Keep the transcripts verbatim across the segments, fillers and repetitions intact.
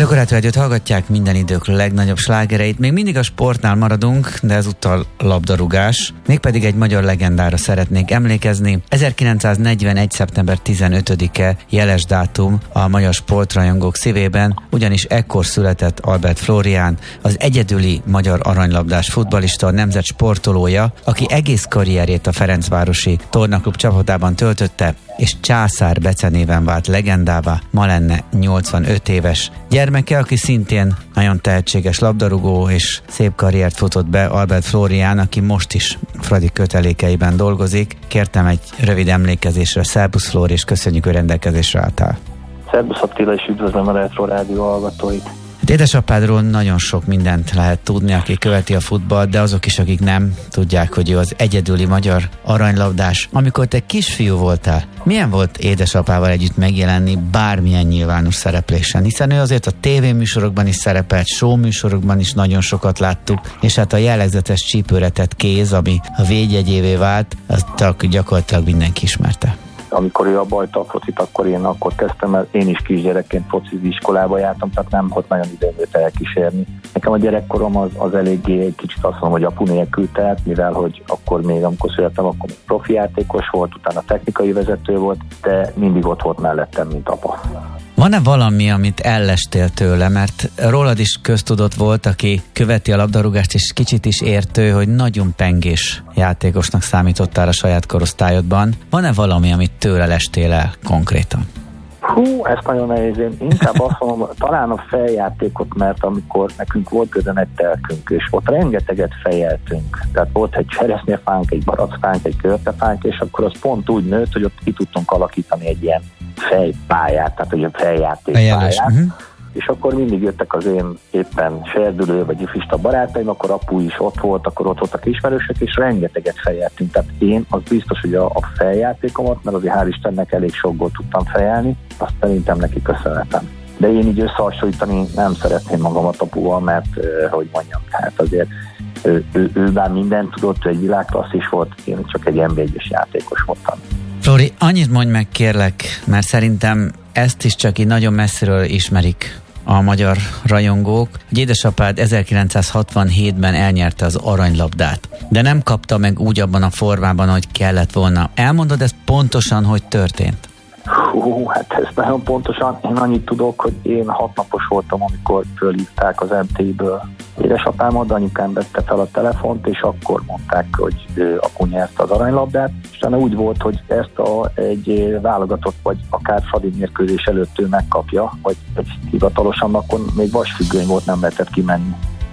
Zsokorát Rádiót hallgatják, minden idők legnagyobb slágereit. Még mindig a sportnál maradunk, de ezúttal labdarúgás. Mégpedig egy magyar legendára szeretnék emlékezni. ezerkilencszáznegyvenegy. szeptember tizenötödike jeles dátum a magyar sportrajongók szívében, ugyanis ekkor született Albert Flórián, az egyedüli magyar aranylabdás futballista, a nemzet sportolója, aki egész karrierjét a Ferencvárosi Tornaklub csapatában töltötte, és Császár becenéven vált legendává, ma lenne nyolcvanöt éves. Gyermeke, aki szintén nagyon tehetséges labdarúgó és szép karriert futott be, Albert Flórián, aki most is Fradi kötelékeiben dolgozik. Kértem egy rövid emlékezésre. Szerbusz Flóri, és köszönjük, hogy rendelkezésre álltál. Szerbusz Attila, és üdvözlöm a Retro Rádió hallgatóit. Hát édesapádról nagyon sok mindent lehet tudni, aki követi a futballt, de azok is, akik nem, tudják, hogy ő az egyedüli magyar aranylabdás. Amikor te kisfiú voltál, milyen volt édesapával együtt megjelenni bármilyen nyilvános szereplésen? Hiszen ő azért a tévéműsorokban is szerepelt, showműsorokban is nagyon sokat láttuk, és hát a jellegzetes csípőretett kéz, ami a védjegyévé vált, azt gyakorlatilag mindenki ismerte. Amikor ő abba hagyta a focit, akkor én akkor kezdtem el, én is kisgyerekként focizni iskolába jártam, tehát nem volt nagyon időm őt elkísérni. Nekem a gyerekkorom az, az eléggé egy kicsit azt mondom, hogy apu nélkül telt, mivel hogy akkor még, amikor születtem, akkor még profi játékos volt, utána technikai vezető volt, de mindig ott volt mellettem, mint apa. Van-e valami, amit ellestél tőle? Mert rólad is köztudott volt, aki követi a labdarúgást, és kicsit is értő, hogy nagyon pengés játékosnak számítottál a saját korosztályodban. Van-e valami, amit tőle lestél el konkrétan? Hú, ezt nagyon nehéz. Én inkább azt mondom, talán a feljátékot, mert amikor nekünk volt közben egy telkünk, és ott rengeteget fejeltünk. Tehát volt egy cseresznyefánk, egy barackfánk, egy körtefánk, és akkor az pont úgy nőtt, hogy ott ki tudtunk alakítani egy ilyen fejpályát, tehát egy feljátékpályát. Uh-huh. És akkor mindig jöttek az én éppen serdülő vagy ifista barátaim, akkor apu is ott volt, akkor ott voltak ismerősök, és rengeteget fejeltünk. Tehát én az biztos, hogy a, a feljátékomat, mert azért hál' Istennek elég sok gólt tudtam fejelni, azt szerintem neki köszönhetem. De én így összehasonlítani nem szeretném magamat apuval, mert hogy mondjam, hát azért ő, ő, ő már mindent tudott, ő egy világklasszis volt, én csak egy en bé egyes játékos voltam. Flóri, annyit mondj meg, kérlek, mert szerintem ezt is csak így nagyon messziről ismerik a magyar rajongók, hogy édesapád ezerkilencszázhatvanhétben elnyerte az aranylabdát, de nem kapta meg úgy abban a formában, hogy kellett volna. Elmondod ezt pontosan, hogy történt? Hú, hát ez nagyon pontosan. Én annyit tudok, hogy én hat napos voltam, amikor fölhívták az em té i-ből édesapámat, anyukám vette fel a telefont, és akkor mondták, hogy apu nyerte az aranylabdát. És utána úgy volt, hogy ezt a, egy válogatott, vagy akár Fradi mérkőzés előtt ő megkapja, vagy egy hivatalosan, akkor még vasfüggöny volt, nem lehetett kimenni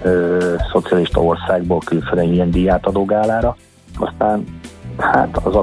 ö, szocialista országból külföldre ilyen díjátadó gálára. Aztán hát az